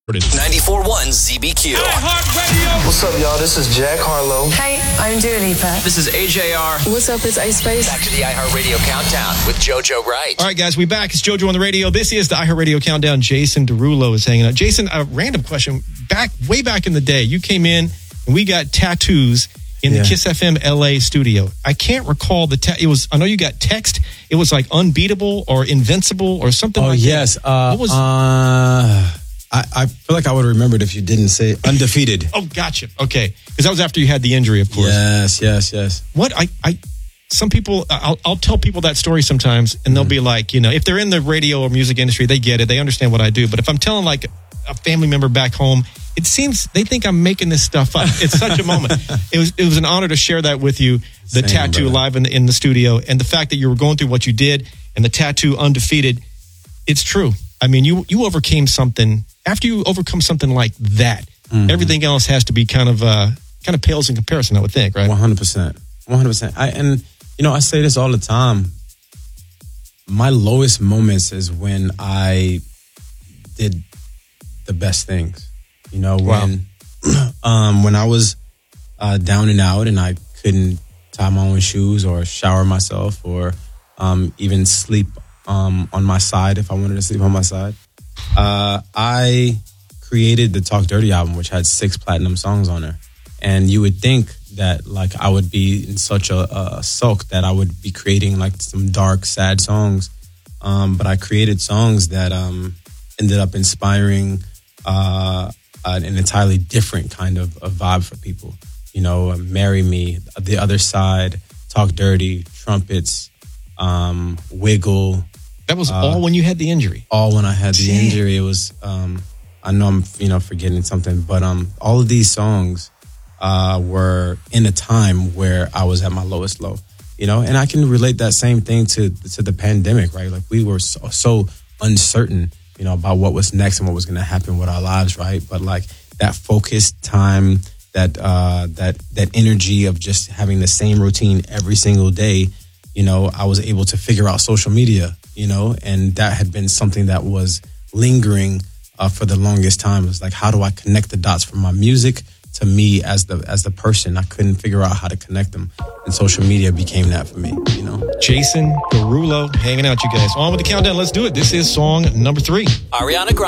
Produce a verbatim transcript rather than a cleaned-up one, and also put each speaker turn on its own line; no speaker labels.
ninety-four point one Z B Q.
What's up, y'all? This is Jack Harlow.
Hey, I'm Dua Lipa.
This is A J R.
What's up? It's Ice Spice.
Back to the iHeartRadio Countdown with JoJo Wright.
All right, guys, we back. It's JoJo on the radio. This is the iHeartRadio Countdown. Jason Derulo is hanging out. Jason, a random question. Back way back in the day, you came in and we got tattoos in
Yeah.
the Kiss F M L A studio. I can't recall the ta- it was. I know you got text. It was like unbeatable or invincible or something.
Oh
like
yes.
that.
Uh,
What was?
uh, I, I feel like I would have remembered if you didn't say undefeated.
oh, gotcha. Okay, because that was after you had the injury, of course.
Yes, yes, yes.
What I, I, some people, I'll, I'll tell people that story sometimes, and they'll be like, you know, if they're in the radio or music industry, they get it, they understand what I do. But if I'm telling like a family member back home, it seems they think I'm making this stuff up. It's such a moment. It was, it was an honor to share that with you. The
Same,
tattoo
brother.
live in the, in the studio, and the fact that you were going through what you did, and the tattoo undefeated. It's true. I mean, you you overcame something. After you overcome something like that,
Mm-hmm.
everything else has to be kind of uh, kind of pales in comparison, I would think, right?
One hundred percent. One hundred percent. I and you know I say this all the time. My lowest moments is when I did the best things. You know, when um, when I was uh, down and out, and I couldn't tie my own shoes or shower myself, or um, even sleep um, on my side if I wanted to sleep on my side. Uh, I created the Talk Dirty album, which had six platinum songs on there. And you would think that like I would be in such a, a sulk that I would be creating like some dark, sad songs. Um, but I created songs that um, ended up inspiring uh, an entirely different kind of, of vibe for people. You know, Marry Me, The Other Side, Talk Dirty, Trumpets, um, Wiggle.
That was
Uh,
all when you had the injury.
All when I had the
Damn.
injury. It was, um, I know I'm, you know, forgetting something, but um, all of these songs uh, were in a time where I was at my lowest low, you know, and I can relate that same thing to to the pandemic, right? Like we were so, so uncertain, you know, about what was next and what was going to happen with our lives, right? But like that focused time, that uh, that that energy of just having the same routine every single day, you know, I was able to figure out social media, you know, and that had been something that was lingering uh, for the longest time. It was like, how do I connect the dots from my music to me as the as the person? I couldn't figure out how to connect them, and social media became that for me, you know.
Jason Derulo hanging out, you guys. On with the countdown. Let's do it. This is song number three.
Ariana Grande.